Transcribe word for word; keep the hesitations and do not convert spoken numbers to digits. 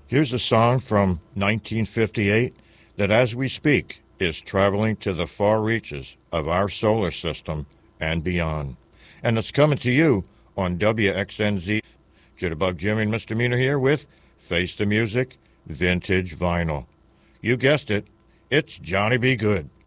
Here's a song from nineteen fifty-eight that, as we speak, is traveling to the far reaches of our solar system and beyond. And it's coming to you on W X N Z. Jitterbug Jimmy and Misdemeanor here with Face the Music Vintage Vinyl. You guessed it, it's Johnny B. Good.